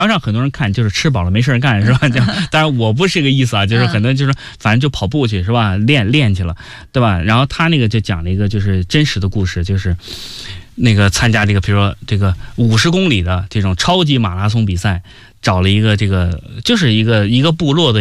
让很多人看就是吃饱了没事干是吧？当然我不是这个意思啊，就是很多人就是反正就跑步去是吧？练去了，对吧？然后他那个就讲了一个就是真实的故事，就是那个参加这个比如说这个50公里的这种超级马拉松比赛，找了一个这个就是一个部落的